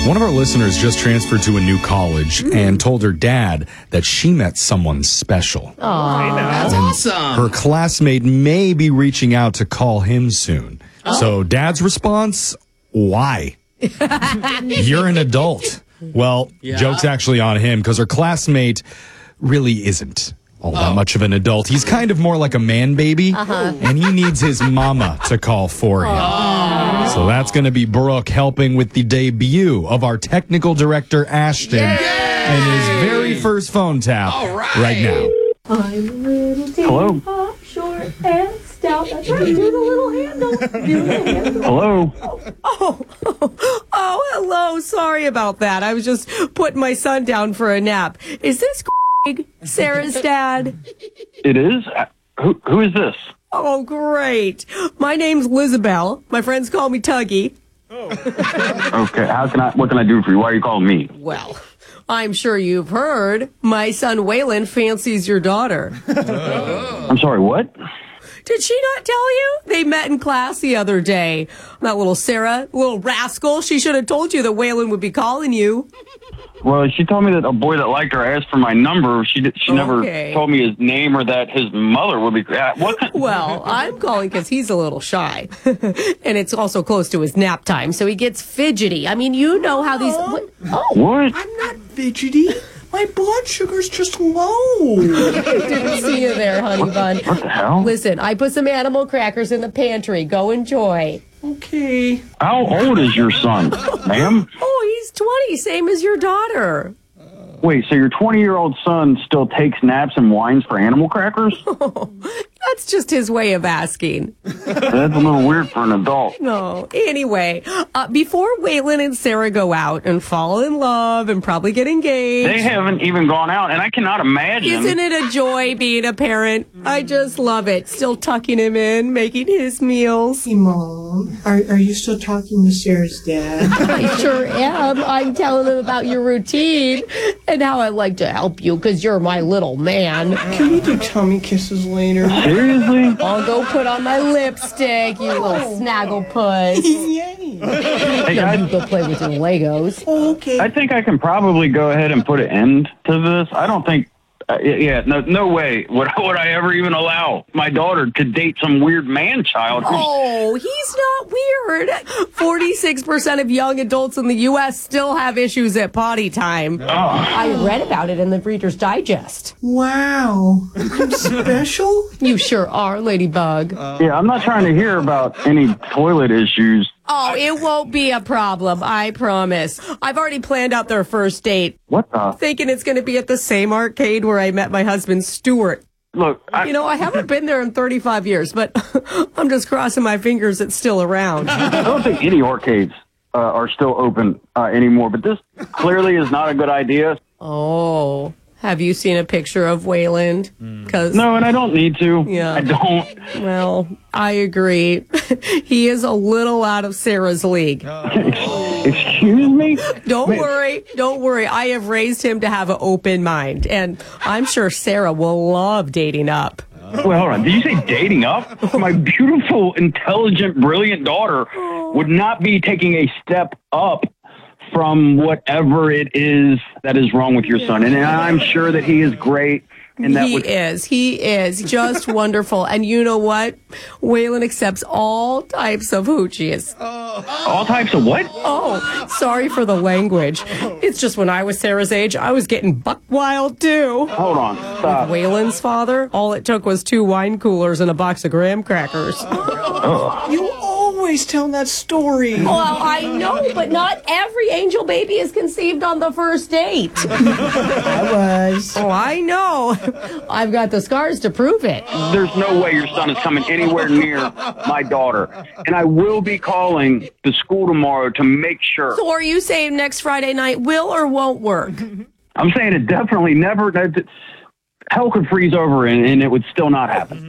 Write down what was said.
One of our listeners just transferred to a new college and told her dad that she met someone special. That's awesome. Her classmate may be reaching out to call him soon. So dad's response, why? You're an adult. Well, joke's actually on him because her classmate really isn't all that much of an adult. He's kind of more like a man baby, and he needs his mama to call for him. So that's going to be Brooke helping with the debut of our technical director, Ashton, and his very first phone tap right now. I'm a little teeny Hello? hop, short and stout. That's right, do the little handle. Do the handle. Hello? Oh, hello. Sorry about that. I was just putting my son down for a nap. Is this Sarah's dad? It is? Who is this? Oh, great. My name's Lizabelle. My friends call me Tuggy. Okay, what can I do for you? Why are you calling me? Well, I'm sure you've heard my son Waylon fancies your daughter. I'm sorry, what? Did she not tell you? They met in class the other day. That little Sarah, little rascal, she should have told you that Waylon would be calling you. Well, she told me that a boy that liked her asked for my number. She never told me his name or that his mother would be. What? Well, I'm calling because he's a little shy. And it's also close to his nap time, so he gets fidgety. I mean, you know how these... What? I'm not fidgety. My blood sugar's just low. Didn't see you there, honey bun. What the hell? Listen, I put some animal crackers in the pantry. Go enjoy. Okay. How old is your son, ma'am? Oh, he's 20, same as your daughter. Wait, so your 20-year-old son still takes naps and whines for animal crackers? That's just his way of asking. That's a little weird for an adult. No. Anyway, before Waylon and Sarah go out and fall in love and probably get engaged. They haven't even gone out, and I cannot imagine. Isn't it a joy being a parent? I just love it. Still tucking him in, making his meals. Hey, Mom, are you still talking to Sarah's dad? I sure am. I'm telling him about your routine and how I like to help you because you're my little man. Can we do tummy kisses later? Seriously? I'll go put on my lipstick, you little snagglepuss. Yay. Hey, You go play with your Legos. Okay. I think I can probably go ahead and put an end to this. I don't think, no way would I ever even allow my daughter to date some weird man-child. Oh, he's not weird. 46% of young adults in the U.S. still have issues at potty time. I read about it in the Reader's Digest. Wow. I'm special? You sure are, Ladybug. Yeah, I'm not trying to hear about any toilet issues. Oh, it won't be a problem, I promise. I've already planned out their first date. What the? Thinking it's going to be at the same arcade where I met my husband, Stuart. Look, I haven't been there in 35 years, but I'm just crossing my fingers it's still around. I don't think any arcades are still open anymore, but this clearly is not a good idea. Oh, have you seen a picture of Waylon? No, and I don't need to. Yeah. I don't. Well, I agree. He is a little out of Sarah's league. Excuse me? Don't worry. I have raised him to have an open mind, and I'm sure Sarah will love dating up. Well, hold on. Did you say dating up? My beautiful, intelligent, brilliant daughter would not be taking a step up from whatever it is that is wrong with your son. And I'm sure that he is great. And that He is just wonderful. And you know what? Waylon accepts all types of hoochies. All types of what? Oh, sorry for the language. It's just when I was Sarah's age, I was getting buck wild too. Hold on. Stop. Waylon's father, all it took was 2 wine coolers and a box of graham crackers. You always tell that story. Well, I know, but not every angel baby is conceived on the first date. I was. Oh, I know. I've got the scars to prove it. There's no way your son is coming anywhere near my daughter. And I will be calling the school tomorrow to make sure. So are you saying next Friday night will or won't work? I'm saying it definitely never. Hell could freeze over and it would still not happen.